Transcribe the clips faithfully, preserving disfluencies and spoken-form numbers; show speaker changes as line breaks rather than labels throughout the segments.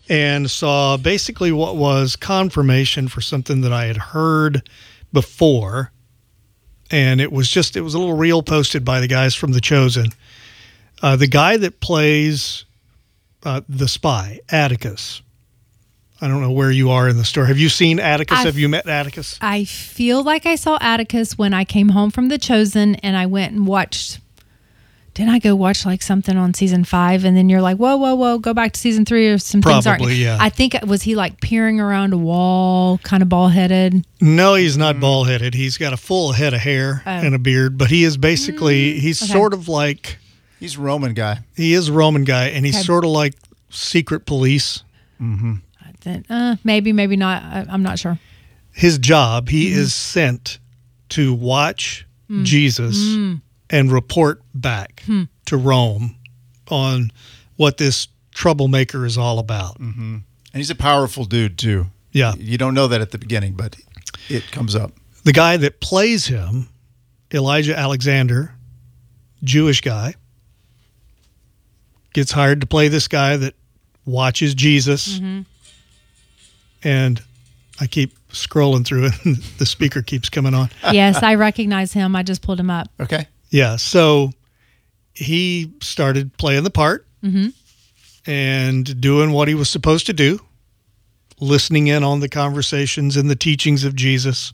and saw basically what was confirmation for something that I had heard before. And it was just, it was a little reel posted by the guys from The Chosen. Uh, the guy that plays uh, the spy, Atticus. I don't know where you are in the story. Have you seen Atticus?
I,
Have you met Atticus?
I feel like I saw Atticus when I came home from The Chosen, and I went and watched. Didn't I go watch like something on season five, and then you're like, whoa, whoa, whoa, go back to season three, or some things aren't.
Probably, yeah.
I think was he like peering around a wall, kind of bald headed?
No, he's not bald headed. He's got a full head of hair
Oh.
and a beard, but he is basically he's
Okay.
sort of like
He's a Roman guy.
he is a Roman guy, and he's
Okay.
sort of like secret police.
Then, uh, maybe, maybe not. I, I'm not sure.
His job, he is sent to watch Jesus and report back to Rome on what this troublemaker is all about.
And he's a powerful dude, too.
Yeah.
You don't know that at the beginning, but it comes up.
The guy that plays him, Elijah Alexander, Jewish guy, gets hired to play this guy that watches Jesus. And I keep scrolling through it, and the speaker keeps coming on.
Yes, I recognize him. I just pulled him up.
Okay.
Yeah, so he started playing the part and doing what he was supposed to do, listening in on the conversations and the teachings of Jesus,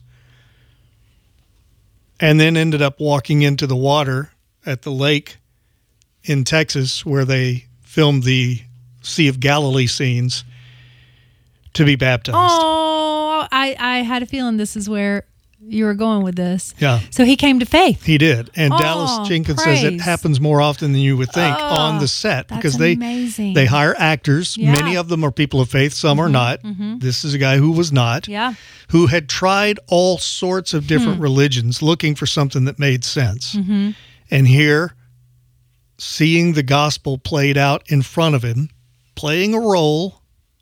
and then ended up walking into the water at the lake in Texas where they filmed the Sea of Galilee scenes to be baptized.
Oh, I, I had a feeling this is where you were going with this.
Yeah.
So he came to faith.
He did. And
Oh,
Dallas Jenkins says it
praise.
happens more often than you would think
Oh,
on the set
that's
because they
amazing.
they hire actors.
Yeah.
Many of them are people of faith, some are not. This is a guy who was not,
Yeah.
who had tried all sorts of different religions looking for something that made sense. And here, seeing the gospel played out in front of him, playing a role,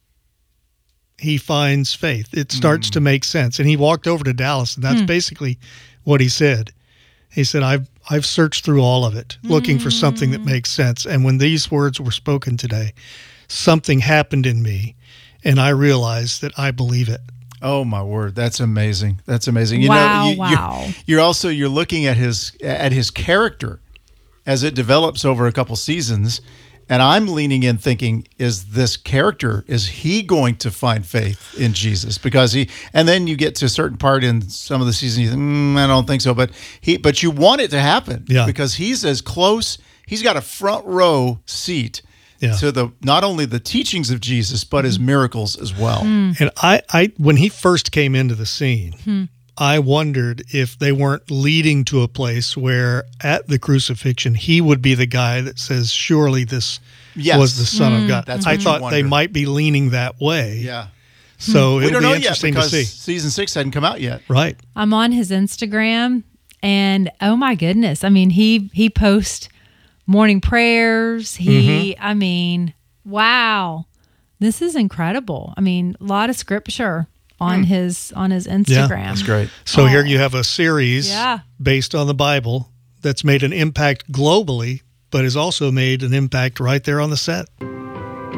he finds faith. It starts to make sense. And he walked over to Dallas, and that's basically what he said. He said, I've I've searched through all of it, looking for something that makes sense. And when these words were spoken today, something happened in me, and I realized that I believe it.
Oh my word, that's amazing. That's amazing. You
Wow,
know, you,
wow.
You're, you're also you're looking at his at his character as it develops over a couple seasons, and I'm leaning in thinking, is this character, is he going to find faith in Jesus? Because he, and then you get to a certain part in some of the season, you think, mm, I don't think so, but he, but you want it to happen,
Yeah.
because he's as close. He's got a front row seat.
Yeah.
To the not only the teachings of Jesus, but his miracles as well.
And I, I when he first came into the scene, I wondered if they weren't leading to a place where at the crucifixion, he would be the guy that says, surely this
Yes.
was the Son of God.
That's
I
what you
thought they
wonder.
might be leaning that way.
Yeah.
So
We
it'll
don't
be
know yet
interesting to
because
see.
season six hadn't come out yet.
Right.
I'm on his Instagram, and oh my goodness, I mean, he he posts morning prayers. He, I mean, wow, this is incredible. I mean, a lot of scripture on his on his Instagram.
That's great.
So
Oh.
here you have a series
Yeah.
based on the Bible that's made an impact globally, but has also made an impact right there on the set.